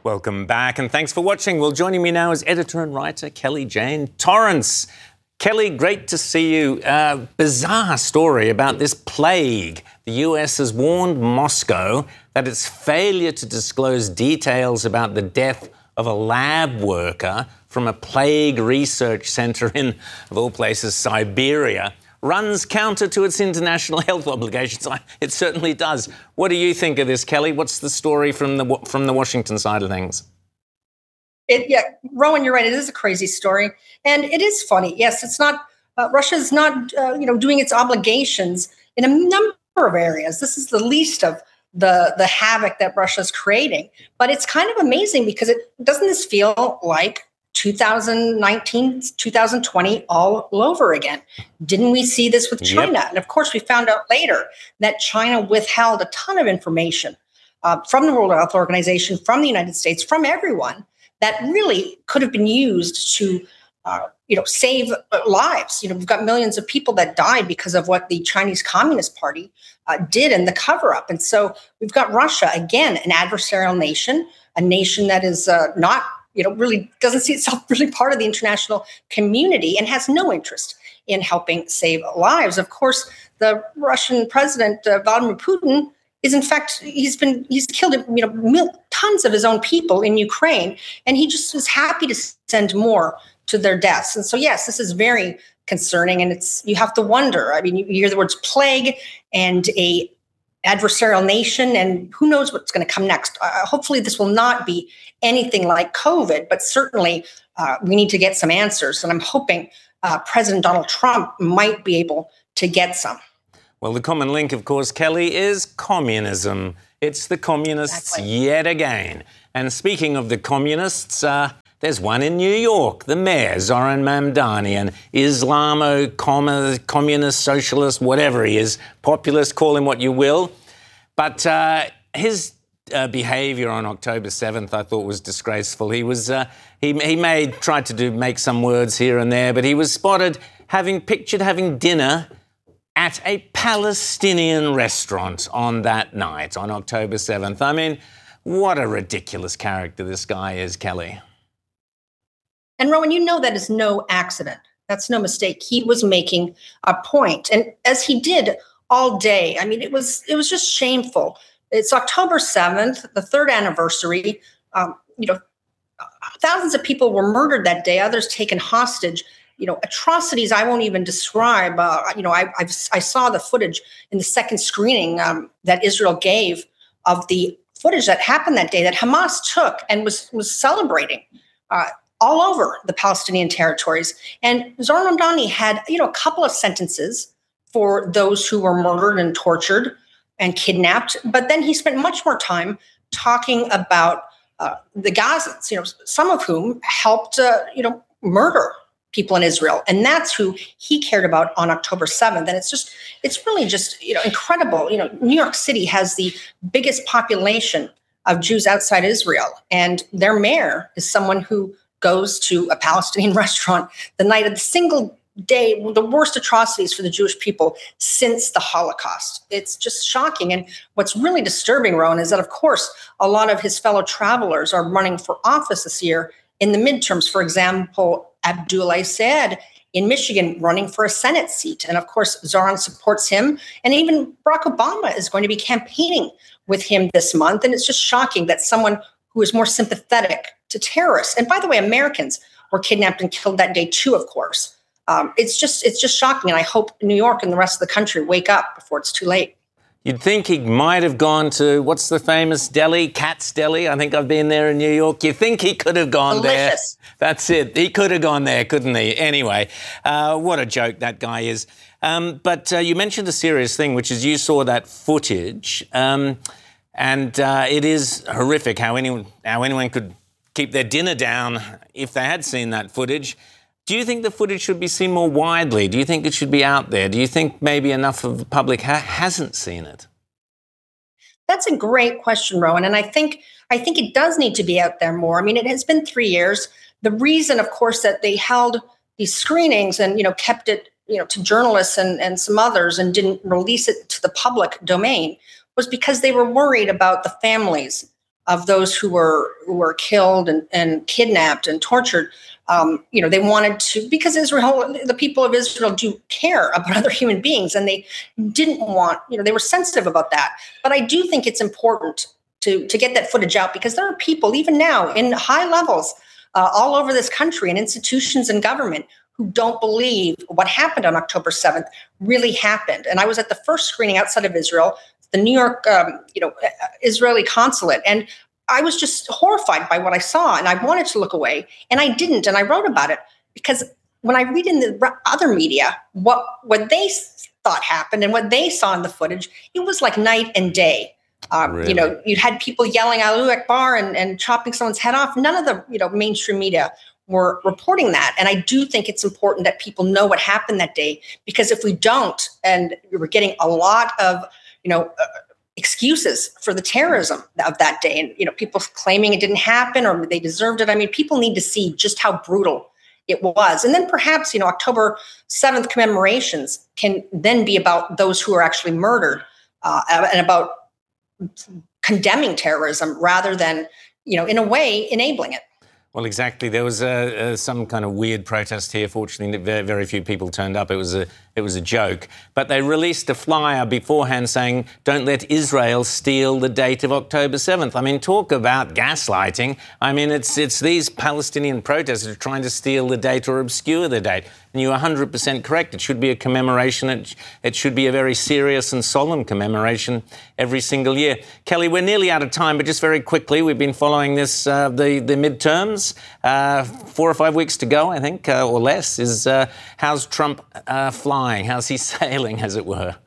Welcome back and thanks for watching. Well, joining me now is editor and writer Kelly-Jane Torrance. Kelly, great to see you. Bizarre story about this plague. The US has warned Moscow that its failure to disclose details about the death of a lab worker from a plague research centre in, of all places, Siberia, runs counter to its international health obligations. It certainly does. What do you think of this, Kelly? What's the story from the Washington side of things? Rowan, you're right. It is a crazy story, and it is funny. Yes, it's not. Russia's not, doing its obligations in a number of areas. This is the least of the havoc that Russia's creating. But it's kind of amazing because doesn't this feel like 2019, 2020 all over again? Didn't we see this with China? Yep. And of course, we found out later that China withheld a ton of information from the World Health Organization, from the United States, from everyone that really could have been used to, save lives. We've got millions of people that died because of what the Chinese Communist Party did in the cover-up. And so we've got Russia, again, an adversarial nation, a nation that is not really doesn't see itself really part of the international community and has no interest in helping save lives. Of course, the Russian president, Vladimir Putin, is in fact, he's killed, tons of his own people in Ukraine, and he just is happy to send more to their deaths. And so, yes, this is very concerning, and you have to wonder. I mean, you hear the words plague and a adversarial nation, and who knows what's going to come next. Hopefully this will not be anything like COVID, but certainly we need to get some answers. And I'm hoping President Donald Trump might be able to get some. Well, the common link, of course, Kelly, is communism. It's the communists yet again. And speaking of the communists, there's one in New York, the mayor, Zoran Mamdani, an Islamo-communist, socialist, whatever he is, populist, call him what you will. But his behaviour on October 7th, I thought, was disgraceful. He was tried to make some words here and there, but he was spotted having dinner at a Palestinian restaurant on that night, on October 7th. I mean, what a ridiculous character this guy is, Kelly. And Rowan, that is no accident. That's no mistake. He was making a point. And as he did all day, I mean, it was just shameful. It's October 7th, the third anniversary. Thousands of people were murdered that day, others taken hostage. Atrocities I won't even describe. I saw the footage in the second screening that Israel gave of the footage that happened that day that Hamas took and was celebrating all over the Palestinian territories. And Zoran Mamdani had, a couple of sentences for those who were murdered and tortured and kidnapped. But then he spent much more time talking about the Gazans, some of whom helped, murder people in Israel. And that's who he cared about on October 7th. And it's really just, incredible. New York City has the biggest population of Jews outside Israel. And their mayor is someone who goes to a Palestinian restaurant the night of the single day, the worst atrocities for the Jewish people since the Holocaust. It's just shocking. And what's really disturbing, Rowan, is that, of course, a lot of his fellow travelers are running for office this year in the midterms. For example, Abdoulaye Said in Michigan running for a Senate seat. And of course, Zoran supports him. And even Barack Obama is going to be campaigning with him this month. And it's just shocking that someone who is more sympathetic to terrorists, and by the way, Americans were kidnapped and killed that day too, of course. It's just shocking. And I hope New York and the rest of the country wake up before it's too late. You'd think he might have gone to, what's the famous deli? Katz's Deli. I think I've been there in New York. You think he could have gone Delicious. there. That's it. He could have gone there, couldn't he? Anyway, what a joke that guy is. But you mentioned a serious thing, which is you saw that footage. And it is horrific how anyone could keep their dinner down if they had seen that footage. Do you think the footage should be seen more widely? Do you think it should be out there? Do you think maybe enough of the public hasn't seen it? That's a great question, Rowan. And I think it does need to be out there more. I mean, it has been 3 years. The reason, of course, that they held these screenings and, kept it, to journalists and some others and didn't release it to the public domain was because they were worried about the families of those who were killed and kidnapped and tortured. They wanted to, because the people of Israel do care about other human beings, and they didn't want, they were sensitive about that. But I do think it's important to get that footage out, because there are people, even now, in high levels all over this country, and institutions and government, who don't believe what happened on October 7th really happened. And I was at the first screening outside of Israel, the New York, Israeli consulate, and I was just horrified by what I saw, and I wanted to look away, and I didn't, and I wrote about it, because when I read in the other media what they thought happened and what they saw in the footage, it was like night and day. Really? You had people yelling Allahu Akbar and chopping someone's head off. None of the mainstream media were reporting that. And I do think it's important that people know what happened that day, because if we don't, and we're getting a lot of, excuses for the terrorism of that day, and, people claiming it didn't happen or they deserved it. I mean, people need to see just how brutal it was. And then perhaps, October 7th commemorations can then be about those who are actually murdered, and about condemning terrorism rather than, in a way, enabling it. Well, exactly. There was some kind of weird protest here. Fortunately, very few people turned up. It was a joke. But they released a flyer beforehand saying, "Don't let Israel steal the date of October 7th." I mean, talk about gaslighting. I mean, it's these Palestinian protesters trying to steal the date or obscure the date. And you're 100% correct. It should be a commemoration. It should be a very serious and solemn commemoration every single year. Kelly, we're nearly out of time, but just very quickly, we've been following this, the midterms. 4 or 5 weeks to go, I think, or less. How's Trump flying? How's he sailing, as it were?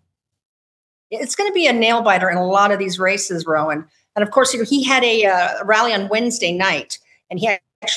It's going to be a nail biter in a lot of these races, Rowan. And of course, he had a rally on Wednesday night, and he had